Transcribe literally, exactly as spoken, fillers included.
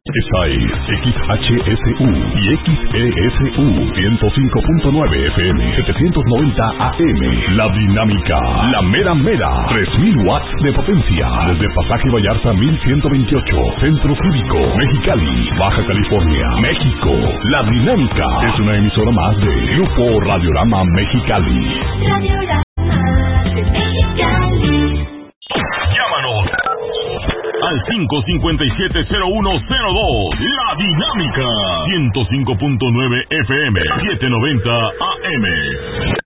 Esa es X H S U y X E S U ciento cinco punto nueve F M, setecientos noventa A M. La Dinámica, la mera mera, tres mil watts de potencia. Desde Pasaje Vallarta mil ciento veintiocho, Centro Cívico, Mexicali, Baja California, México. La Dinámica es una emisora más de Grupo Radiorama Mexicali. Radiorama de Mexicali. Llámanos al cinco cinco siete cero uno cero dos. La Dinámica ciento cinco punto nueve F M, setecientos noventa A M.